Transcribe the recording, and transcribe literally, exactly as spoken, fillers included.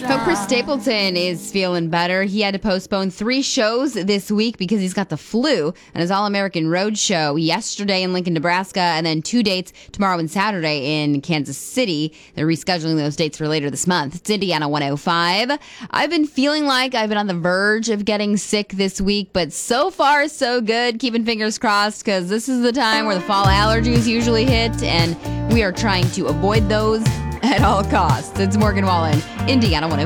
So Chris Stapleton is feeling better. He had to postpone three shows this week because he's got the flu, and his All-American Road show yesterday in Lincoln, Nebraska, and then two dates tomorrow and Saturday in Kansas City. They're rescheduling those dates for later this month. It's Indiana one oh five. I've been feeling like I've been on the verge of getting sick this week, but so far so good. Keeping fingers crossed because this is the time where the fall allergies usually hit, and we are trying to avoid those at all costs. It's Morgan Wallen, Indiana one oh five.